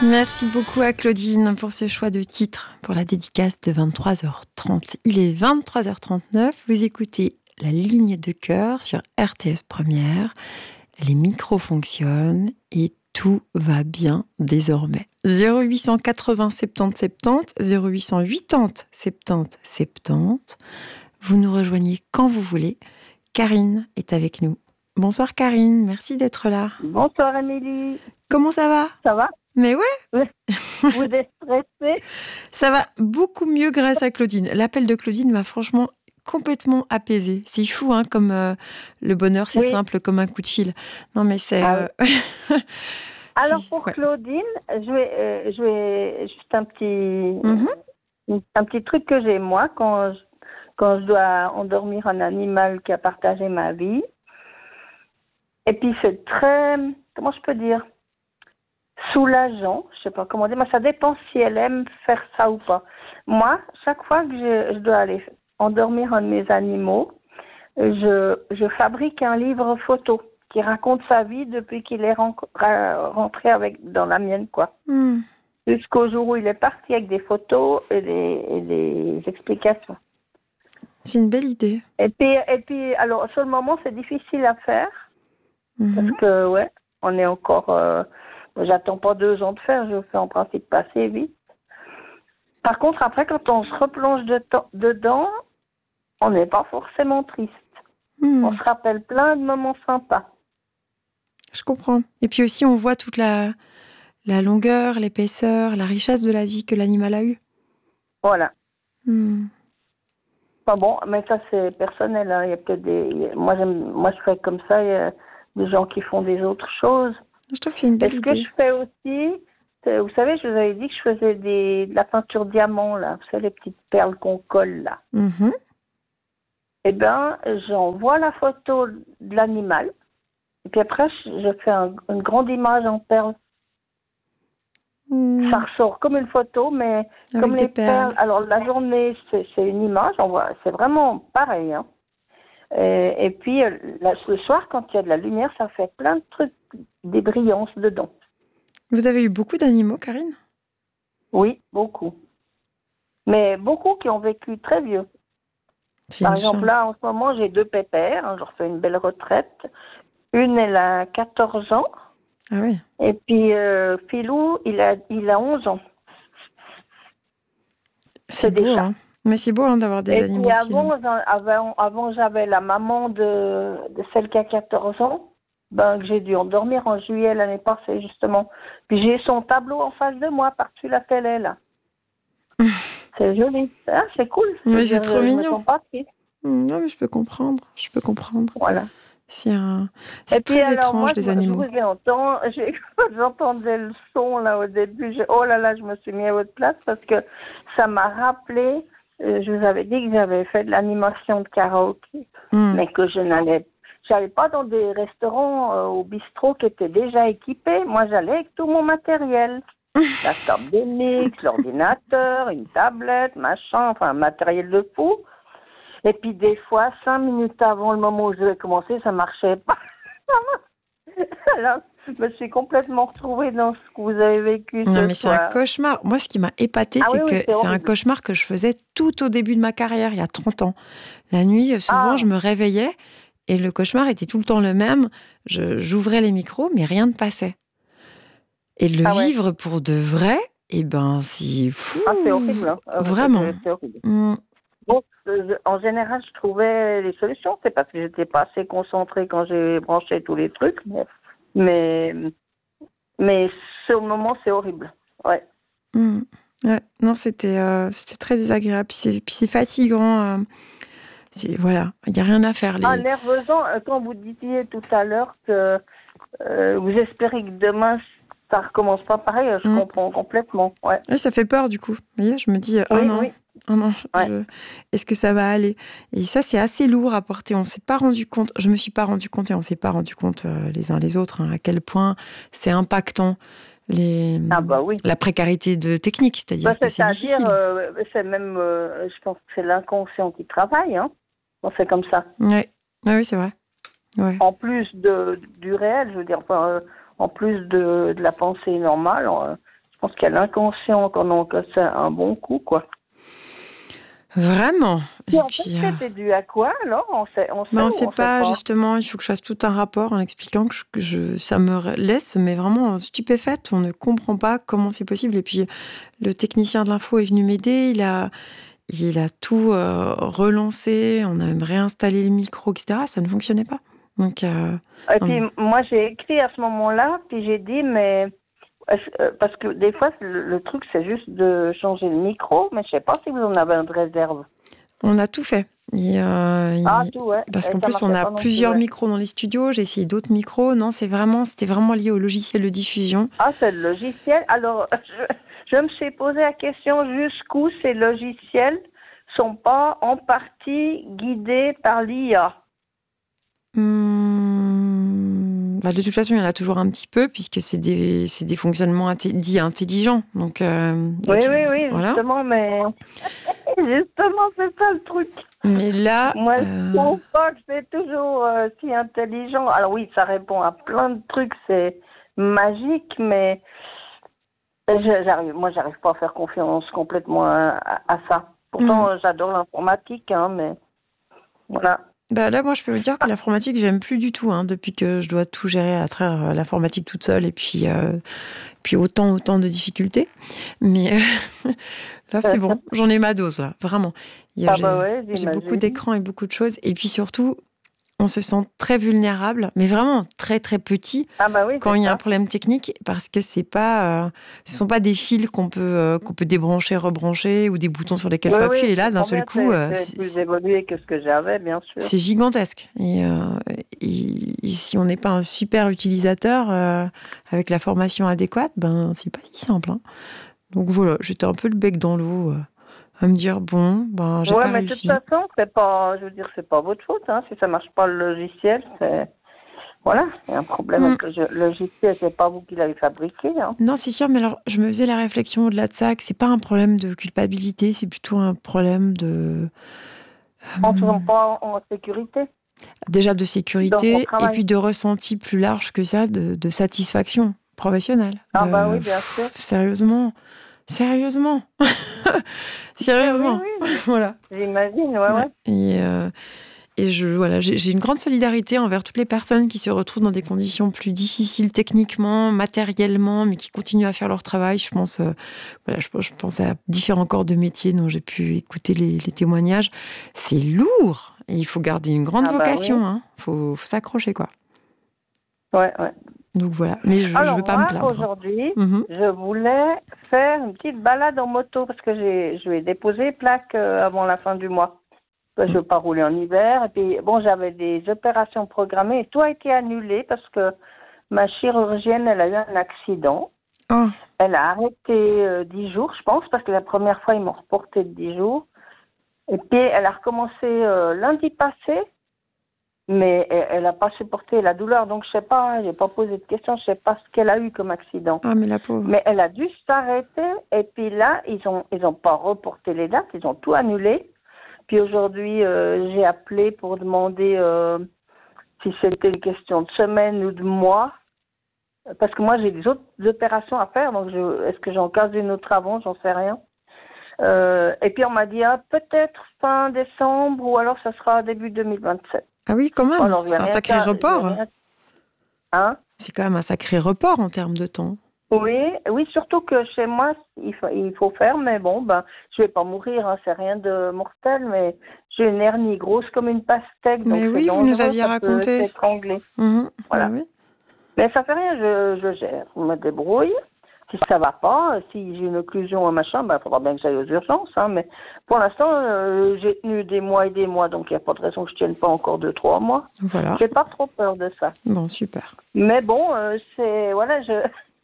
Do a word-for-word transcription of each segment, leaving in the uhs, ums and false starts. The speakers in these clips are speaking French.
Merci beaucoup à Claudine pour ce choix de titre pour la dédicace de vingt-trois heures trente. Il est vingt-trois heures trente-neuf. Vous écoutez La Ligne de Cœur sur R T S Première. Les micros fonctionnent et tout va bien désormais. zéro huit cent quatre-vingts soixante-dix soixante-dix, zéro huit cent quatre-vingts soixante-dix soixante-dix. Vous nous rejoignez quand vous voulez. Karine est avec nous. Bonsoir Karine, merci d'être là. Bonsoir Amélie. Comment ça va ? Ça va ? Mais ouais. Vous êtes stressée ? Ça va beaucoup mieux grâce à Claudine. L'appel de Claudine m'a franchement complètement apaisée. C'est fou, hein, comme euh, le bonheur, c'est oui. simple comme un coup de fil. Non, mais c'est... Ah, euh... oui. Alors, si, pour ouais. Claudine, je vais, euh, je vais juste un petit, Mm-hmm. un petit truc que j'ai, moi, quand je, quand je dois endormir un animal qui a partagé ma vie. Et puis, c'est très... Comment je peux dire ? Soulageant, je sais pas comment dire, mais ça dépend si elle aime faire ça ou pas. Moi, chaque fois que je, je dois aller endormir un de mes animaux, je, je fabrique un livre photo qui raconte sa vie depuis qu'il est rentré avec, dans la mienne, quoi. Mm. Jusqu'au jour où il est parti avec des photos et des, et des explications. C'est une belle idée. Et puis, et puis alors, sur le moment, c'est difficile à faire, Mm-hmm. parce que, ouais, on est encore... Euh, J'attends pas deux ans de faire, je fais en principe passer vite. Par contre, après, quand on se replonge de temps, dedans, on n'est pas forcément triste. Mmh. On se rappelle plein de moments sympas. Je comprends. Et puis aussi, on voit toute la, la longueur, l'épaisseur, la richesse de la vie que l'animal a eue. Voilà. Mmh. Enfin bon, mais ça, c'est personnel. Hein. Il y a peut-être des... Moi, j'aime... Moi, je fais comme ça. Il y a des gens qui font des autres choses. Je trouve que c'est une belle idée. Ce idée. que je fais aussi, vous savez, je vous avais dit que je faisais des, de la peinture diamant, là. Vous savez, les petites perles qu'on colle, là. Mm-hmm. Eh bien, j'envoie la photo de l'animal. Et puis après, je fais un, une grande image en perles. Mm. Ça ressort comme une photo, mais avec comme les perles. perles. Alors, la journée, c'est, c'est une image. On voit, c'est vraiment pareil, hein. Et, et puis, la, le soir, quand il y a de la lumière, ça fait plein de trucs, des brillances dedans. Vous avez eu beaucoup d'animaux, Karine ? Oui, beaucoup. Mais beaucoup qui ont vécu très vieux. C'est Par une exemple, chance. là, en ce moment, j'ai deux pépères. Hein, je leur fais une belle retraite. Une, elle a quatorze ans. Ah oui. Et puis, euh, Philou, il a, il a onze ans. C'est, c'est beau, hein. Mais c'est beau hein, d'avoir des et animaux. Et puis avant, avant, avant, j'avais la maman de, de celle qui a quatorze ans, ben, que j'ai dû endormir en juillet l'année passée, justement. Puis j'ai son tableau en face de moi, par-dessus la télé, là. C'est joli. Ah, c'est cool. Mais c'est dire, trop je mignon. me sens pas triste. Non, mais je peux comprendre. Je peux comprendre. Voilà. C'est, un... c'est et très puis, alors, étrange, moi, les je, animaux. Je vous entends, j'ai, j'entendais le son, là, au début. J'ai, oh là là, je me suis mis à votre place parce que ça m'a rappelé... Je vous avais dit que j'avais fait de l'animation de karaoké, mmh. mais que je n'allais j'allais pas dans des restaurants euh, au bistrot qui étaient déjà équipés. Moi, j'allais avec tout mon matériel. La table des mix, l'ordinateur, une tablette, machin, enfin, un matériel de fou. Et puis, des fois, cinq minutes avant le moment où je devais commencer, ça marchait pas. Alors, je me suis complètement retrouvée dans ce que vous avez vécu non, ce mais soir. c'est un cauchemar. Moi, ce qui m'a épatée, ah, c'est oui, que oui, c'est, c'est un cauchemar que je faisais tout au début de ma carrière, il y a trente ans. La nuit, souvent, ah. je me réveillais et le cauchemar était tout le temps le même. Je, j'ouvrais les micros, mais rien ne passait. Et de le ah, vivre ouais. pour de vrai, eh ben, c'est fou. Ah, c'est horrible. Hein. Vraiment. C'est, c'est horrible. Mm. Bon, je, en général, je trouvais les solutions. C'est parce que j'étais pas assez concentrée quand j'ai branché tous les trucs. Mais, mais, mais sur le moment, c'est horrible. Ouais. Mm. Ouais. Non, c'était, euh, c'était très désagréable. Puis c'est, puis c'est fatigant. Euh, c'est, voilà, il n'y a rien à faire. Les... Ah, nerveusant, quand vous disiez tout à l'heure que euh, vous espérez que demain, ça recommence pas pareil, je mm. comprends complètement. Ouais. Ouais, ça fait peur, du coup. Vous voyez, je me dis, oh oui, non. Oui. Oh non, ouais. je... est-ce que ça va aller ? Et ça, c'est assez lourd à porter. On ne s'est pas rendu compte, je ne me suis pas rendu compte et on ne s'est pas rendu compte euh, les uns les autres hein, à quel point c'est impactant les... ah bah oui. la précarité de technique, c'est-à-dire bah, que c'est, c'est difficile. Euh, c'est même, euh, je pense que c'est l'inconscient qui travaille, hein. Bon, c'est comme ça. Ouais. Ouais, oui, c'est vrai. Ouais. En plus de, du réel, je veux dire, enfin, euh, en plus de, de la pensée normale, euh, je pense qu'il y a l'inconscient qu'on encaisse un bon coup, quoi. Vraiment. Et, et en puis, fait, euh... c'était dû à quoi, alors? On sait, on sait ben, on ou sait on pas, sait pas justement. Il faut que je fasse tout un rapport en expliquant que, je, que je, ça me laisse mais vraiment stupéfaite. On ne comprend pas comment c'est possible. Et puis, le technicien de l'info est venu m'aider. Il a, il a tout euh, relancé. On a même réinstallé le micro, et cetera. Ça ne fonctionnait pas. Donc, euh, Et puis, on... moi, j'ai écrit à ce moment-là, puis j'ai dit, mais... Parce que des fois, le, le truc, c'est juste de changer le micro, mais je sais pas si vous en avez un de réserve. On a tout fait. Et euh, ah, il... tout, ouais. Parce Et qu'en plus, on a plusieurs plus, ouais. micros dans les studios. J'ai essayé d'autres micros. Non, c'est vraiment, c'était vraiment lié au logiciel de diffusion. Ah, c'est le logiciel. Alors, je, je me suis posé la question jusqu'où ces logiciels sont pas en partie guidés par l'I A. Hum... Bah, de toute façon, il y en a toujours un petit peu, puisque c'est des, c'est des fonctionnements inté- dits intelligents. Donc, euh, oui, tu... oui, oui, voilà. justement, mais justement, c'est ça le truc. Mais là... Moi, euh... je trouve pas que c'est toujours euh, si intelligent. Alors oui, ça répond à plein de trucs, c'est magique, mais je, j'arrive, moi, j'arrive pas à faire confiance complètement à, à, à ça. Pourtant, mmh. j'adore l'informatique, hein, mais voilà. Bah là, moi, je peux vous dire que l'informatique, j'aime plus du tout, hein, depuis que je dois tout gérer à travers l'informatique toute seule, et puis, euh, puis autant, autant de difficultés. Mais euh, là, c'est bon, j'en ai ma dose, là, vraiment. Il y a, ah j'ai, bah ouais, j'ai beaucoup d'écrans et beaucoup de choses, et puis surtout, on se sent très vulnérable, mais vraiment très très petit, ah bah oui, quand il y a ça. un problème technique, parce que c'est pas, euh, ce sont pas des fils qu'on peut euh, qu'on peut débrancher, rebrancher, ou des boutons sur lesquels il oui, faut appuyer. Oui, et là, d'un seul bien, coup, c'est, c'est, c'est plus évolué que ce que j'avais, bien sûr. C'est gigantesque. Et, euh, et, et si on n'est pas un super utilisateur euh, avec la formation adéquate, ben c'est pas si simple. Hein. Donc voilà, j'étais un peu le bec dans l'eau. Euh, à me dire bon ben j'ai ouais, pas mais réussi. de toute façon c'est pas, je veux dire c'est pas votre faute, hein. Si ça marche pas le logiciel, c'est voilà, il y a un problème mmh. avec le logiciel, c'est pas vous qui l'avez fabriqué, hein. Non, c'est sûr, mais alors je me faisais la réflexion au-delà de ça que c'est pas un problème de culpabilité, c'est plutôt un problème de on ne se sent pas en sécurité. Déjà de sécurité et puis de ressenti plus large que ça, de, de satisfaction professionnelle. Ah de, bah oui, bien sûr. Sérieusement. Sérieusement. Sérieusement. Oui, oui, oui. Voilà. J'imagine, ouais, ouais. Et, euh, et je, voilà, j'ai, j'ai une grande solidarité envers toutes les personnes qui se retrouvent dans des conditions plus difficiles techniquement, matériellement, mais qui continuent à faire leur travail. Je pense, euh, voilà, je, je pense à différents corps de métier dont j'ai pu écouter les, les témoignages. C'est lourd. Et il faut garder une grande ah vocation. Il bah oui. hein. faut, faut s'accrocher, quoi. Ouais, ouais. Donc voilà, mais je ne veux pas moi, me plaindre. Aujourd'hui, mm-hmm. je voulais faire une petite balade en moto parce que j'ai, je vais déposer plaque euh, avant la fin du mois. Je ne veux pas rouler en hiver. Et puis, bon, j'avais des opérations programmées et tout a été annulé parce que ma chirurgienne, elle a eu un accident. Oh. Elle a arrêté euh, dix jours, je pense, parce que la première fois, ils m'ont reporté de dix jours. Et puis, elle a recommencé euh, lundi passé. Mais elle n'a pas supporté la douleur, donc je sais pas, j'ai pas posé de questions, je sais pas ce qu'elle a eu comme accident. Ah, mais la pauvre. Mais elle a dû s'arrêter, et puis là, ils ont, ils ont pas reporté les dates, ils ont tout annulé. Puis aujourd'hui, euh, j'ai appelé pour demander euh, si c'était une question de semaine ou de mois, parce que moi j'ai des autres opérations à faire, donc je, est-ce que j'en case une autre avant, j'en sais rien. Euh, et puis on m'a dit ah, peut-être fin décembre ou alors ça sera début deux mille vingt-sept. Ah oui, quand même, alors, c'est un sacré faire, report. Rien... Hein c'est quand même un sacré report en termes de temps. Oui, oui, surtout que chez moi, il faut, il faut faire, mais bon, ben, je vais pas mourir, hein, c'est rien de mortel, mais j'ai une hernie grosse comme une pastèque, donc mais oui, c'est dangereux, vous nous aviez ça raconté. peut s'étrangler. Mmh, voilà. bah oui. Mais ça fait rien, je, je gère, je me débrouille. Si ça va pas, si j'ai une occlusion ou un machin, ben, il faudra bien que j'aille aux urgences. Hein, mais pour l'instant, euh, j'ai tenu des mois et des mois, donc il n'y a pas de raison que je tienne pas encore deux, trois mois. Voilà. J'ai pas trop peur de ça. Bon, super. Mais bon, euh, c'est... Voilà, je...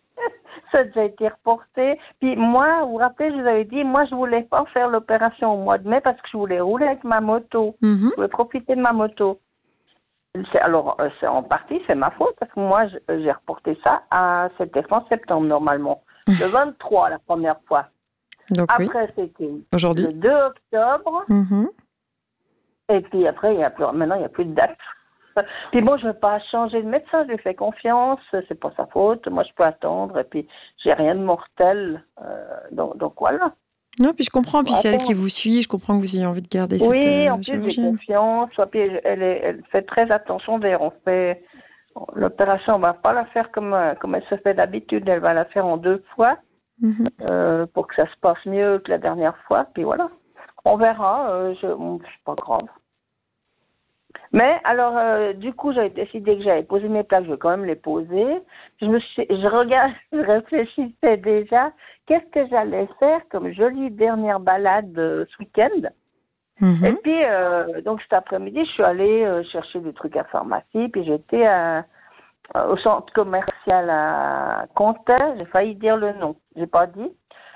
ça a déjà été reporté. Puis moi, vous vous rappelez, je vous avais dit, moi, je voulais pas faire l'opération au mois de mai parce que je voulais rouler avec ma moto. Mm-hmm. Je voulais profiter de ma moto. C'est, alors, c'est en partie, c'est ma faute, parce que moi, j'ai reporté ça à, c'était fin septembre, normalement. Le vingt-trois, la première fois. Donc, après, oui. c'était Aujourd'hui. le deux octobre. Mm-hmm. Et puis après, il y a plus, maintenant, il n'y a plus de date. Puis bon, je ne veux pas changer de médecin, je lui fais confiance, c'est pas sa faute, moi je peux attendre, et puis j'ai rien de mortel, euh, donc, donc voilà. Non, puis je comprends, puis c'est elle qui vous suit, je comprends que vous ayez envie de garder oui, cette euh, en plus j'ai chirurgienne. confiance, puis elle, elle, est- elle fait très attention, d'ailleurs on fait, l'opération on va pas la faire comme, euh, comme elle se fait d'habitude, elle va la faire en deux fois, Mhm. euh, pour que ça se passe mieux que la dernière fois, puis voilà. On verra, euh, je, c'est pas grave. Mais alors, euh, du coup, j'avais décidé que j'allais poser mes plaques, je vais quand même les poser. Je me suis, je regarde, je réfléchissais déjà, qu'est-ce que j'allais faire comme jolie dernière balade euh, ce week-end. Mhm. Et puis, euh, donc cet après-midi, je suis allée euh, chercher des trucs à pharmacie, puis j'étais à, au centre commercial à Comtel, j'ai failli dire le nom, j'ai pas dit.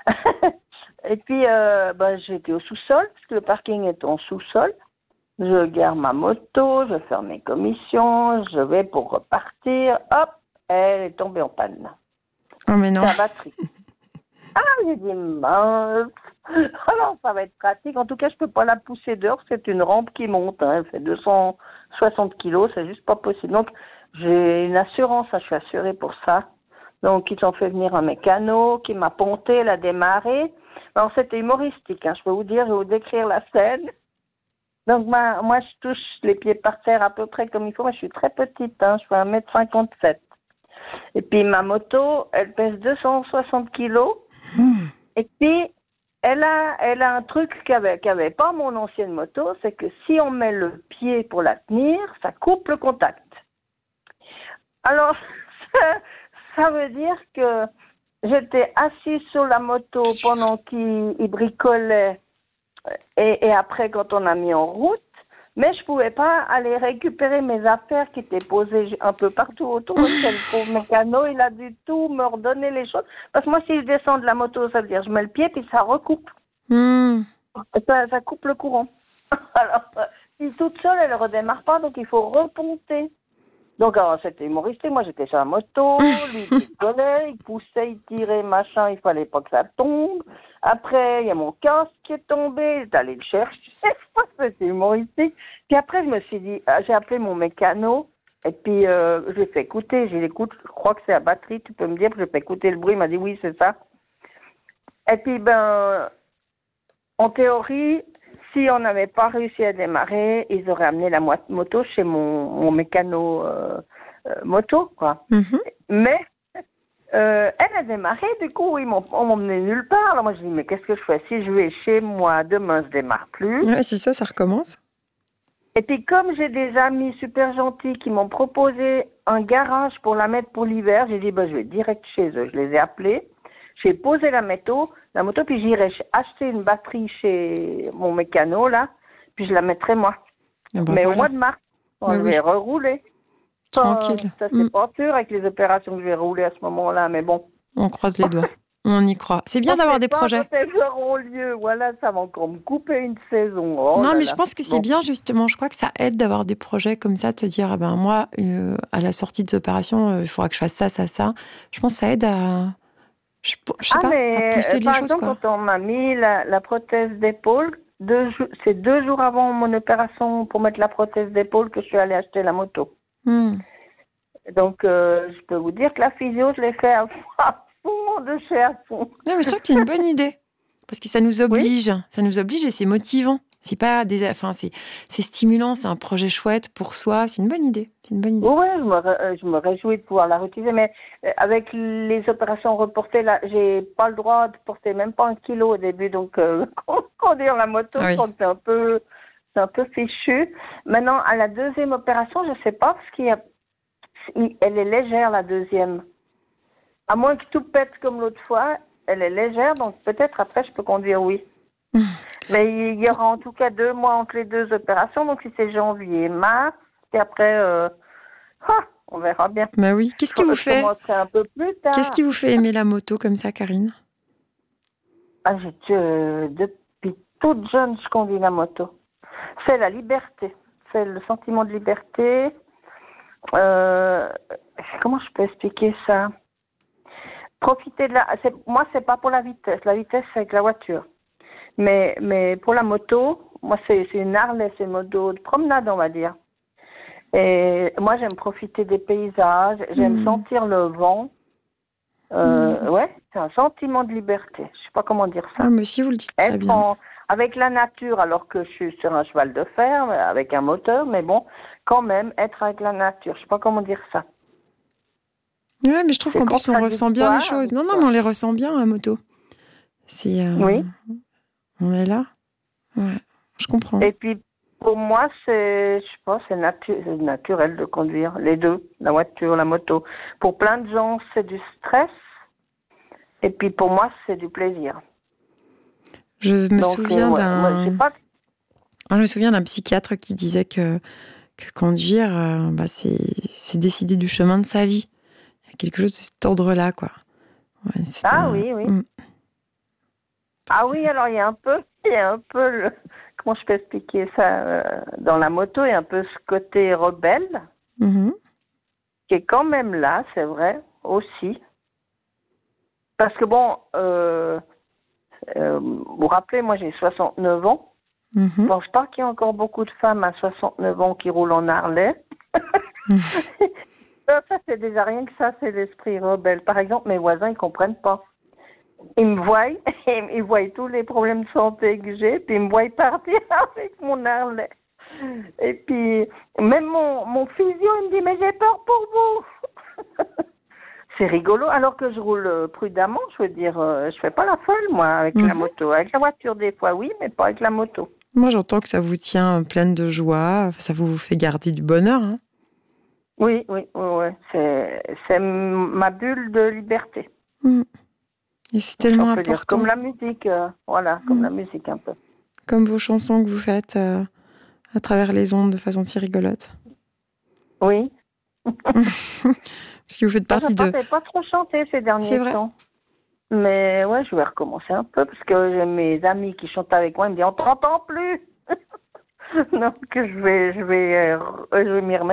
Et puis, euh, ben, j'étais au sous-sol, parce que le parking est en sous-sol. Je gare ma moto, je fais mes commissions, je vais pour repartir. Hop, elle est tombée en panne. Oh, mais non. C'est la batterie. Ah, j'ai dit mince. Alors, ça va être pratique. En tout cas, je peux pas la pousser dehors. C'est une rampe qui monte. Hein. Elle fait deux cent soixante kilos. C'est juste pas possible. Donc, j'ai une assurance. Hein. Je suis assurée pour ça. Donc, ils ont fait venir un mécano qui m'a ponté, elle a démarré. Alors, c'était humoristique. Hein. Je peux vous dire, je vais vous décrire la scène. Donc, moi, moi, je touche les pieds par terre à peu près comme il faut. Moi, je suis très petite, hein, je fais un mètre cinquante-sept. Et puis, ma moto, elle pèse deux cent soixante kilos. Mmh. Et puis, elle a, elle a un truc qu'avait, qu'avait pas mon ancienne moto, c'est que si on met le pied pour la tenir, ça coupe le contact. Alors, ça, ça veut dire que j'étais assise sur la moto pendant qu'il il bricolait. Et, et après, quand on a mis en route, mais je pouvais pas aller récupérer mes affaires qui étaient posées un peu partout autour. Parce que le pauvre mécano, il a dû tout me redonner les choses. Parce que moi, si je descends de la moto, ça veut dire je mets le pied puis ça recoupe. Mmh. Ça, ça coupe le courant. Alors, si toute seule, elle ne redémarre pas, donc il faut reponter. Donc, alors, c'était humoristique. Moi, j'étais sur la moto, lui, il bricolait, il poussait, il tirait, machin, il fallait pas que ça tombe. Après, il y a mon casque qui est tombé, il est allé le chercher. C'était humoristique. Puis après, je me suis dit, j'ai appelé mon mécano, et puis euh, je lui ai fait écouter. J'ai dit, écoute, je crois que c'est la batterie, tu peux me dire, je lui ai fait écouter le bruit. Il m'a dit, oui, c'est ça. Et puis, ben, en théorie, si on n'avait pas réussi à démarrer, ils auraient amené la moto chez mon, mon mécano euh, euh, moto, quoi. Mmh. Mais euh, elle a démarré, du coup, ils m'ont, on m'a emmené nulle part. Alors moi, je dis, mais qu'est-ce que je fais? Si je vais chez moi, demain, je démarre plus. Ouais, c'est ça, ça recommence. Et puis, comme j'ai des amis super gentils qui m'ont proposé un garage pour la mettre pour l'hiver, j'ai dit, ben, je vais direct chez eux. Je les ai appelés. J'ai posé la moto, la moto, puis j'irai acheter une batterie chez mon mécano, là, puis je la mettrai moi. Ah bah Mais voilà. au mois de mars, on Bah je oui. vais rerouler. Tranquille. Ça, c'est Mm. pas sûr avec les opérations que je vais rouler à ce moment-là, mais bon. On croise les doigts. On y croit. C'est bien d'avoir des projets. Quand elles auront lieu, voilà, ça va encore me couper une saison. Oh non, là mais là. je pense que c'est Bon. bien, justement. Je crois que ça aide d'avoir des projets comme ça, de te dire, ah ben moi, euh, à la sortie des opérations, euh, il faudra que je fasse ça, ça, ça. Je pense que ça aide à, je, je sais Ah, pas, mais, à pousser euh, les par choses, exemple, quoi. quand on m'a mis la, la prothèse d'épaule, deux jou- c'est deux jours avant mon opération pour mettre la prothèse d'épaule que je suis allée acheter la moto. Mm. Donc, euh, je peux vous dire que la physio, je l'ai fait à fond, de chez à fond. Non, mais je trouve que c'est une bonne idée. Parce que ça nous oblige. Ça nous oblige et c'est motivant. C'est pas des, enfin, c'est, c'est stimulant, c'est un projet chouette pour soi. C'est une bonne idée. C'est une bonne idée. Oui, je me, ré- je me réjouis de pouvoir la réutiliser, mais euh, avec les opérations reportées, là, j'ai pas le droit de porter même pas un kilo au début, donc euh, conduire la moto, Ah oui. je crois que c'est un peu, c'est un peu fichu. Maintenant, à la deuxième opération, je sais pas, parce qu'il y a, il- elle est légère, la deuxième. À moins que tout pète comme l'autre fois, elle est légère, donc peut-être après je peux conduire, oui. Mais il y aura en tout cas deux mois entre les deux opérations, donc si c'est janvier, mars, et après, euh, ah, on verra bien. Bah oui. Qu'est-ce qui vous Je fait, commencerai un peu plus tard. qu'est-ce qui vous fait aimer la moto comme ça, Karine? Ah, j'ai, euh, depuis toute jeune, je conduis la moto. C'est la liberté, c'est le sentiment de liberté. Euh, comment je peux expliquer ça? Profiter de la. C'est, moi, c'est pas pour la vitesse. La vitesse, c'est avec la voiture. Mais, mais pour la moto, moi, c'est, c'est une Harley, c'est une moto de promenade, on va dire. Et moi, j'aime profiter des paysages, j'aime mmh. sentir le vent. Euh, mmh. Ouais, c'est un sentiment de liberté. Je sais pas comment dire ça. Ah, mais si vous le dites très Être bien. En, avec la nature, alors que je suis sur un cheval de fer, avec un moteur, mais bon, quand même, être avec la nature. Je sais pas comment dire ça. Ouais, mais je trouve qu'en plus, on ressent bien les choses. Non, non, mais on les ressent bien à moto. C'est, euh, oui. On est là. Ouais, je comprends. Et puis, pour moi, c'est, je sais pas, c'est natu- naturel de conduire les deux, la voiture, la moto. Pour plein de gens, c'est du stress. Et puis, pour moi, c'est du plaisir. Je me Donc, souviens euh, d'un. Moi, j'ai pas... Je me souviens d'un psychiatre qui disait que, que conduire, euh, bah, c'est, c'est décider du chemin de sa vie. Il y a quelque chose de cet ordre-là, quoi. Ouais, ah un... oui, oui. Mmh. Ah que... oui, alors il y a un peu, il y a un peu, le... comment je peux expliquer ça euh, dans la moto, il y a un peu ce côté rebelle mmh. qui est quand même là, c'est vrai, aussi. Parce que bon, euh, euh, vous vous rappelez, moi j'ai soixante-neuf ans. Mmh. Je pense pas qu'il y ait encore beaucoup de femmes à soixante-neuf ans qui roulent en Harley. Mmh. ça, ça c'est déjà rien que ça, c'est l'esprit rebelle. Par exemple, mes voisins, ils comprennent pas. Ils me voient, ils voient tous les problèmes de santé que j'ai, puis ils me voient partir avec mon Harley. Et puis, même mon, mon physio, il me dit, mais j'ai peur pour vous. C'est rigolo, alors que je roule prudemment, je veux dire, je fais pas la folle, moi, avec mmh. la moto. Avec la voiture, des fois, oui, mais pas avec la moto. Moi, j'entends que ça vous tient pleine de joie, ça vous fait garder du bonheur. Hein. Oui, oui, oui, oui. C'est, c'est ma bulle de liberté. Mmh. Et c'est tellement on peut important. Dire, comme la musique, euh, voilà, comme mmh. la musique un peu. Comme vos chansons que vous faites euh, à travers les ondes de façon si rigolote. Oui. Parce que vous faites partie Moi, je de... Je pas trop chanté ces derniers c'est vrai. temps. Mais ouais, je vais recommencer un peu parce que j'ai mes amis qui chantent avec moi, ils me disent on t'entend plus. Donc je vais, je vais, euh, je vais m'y remettre.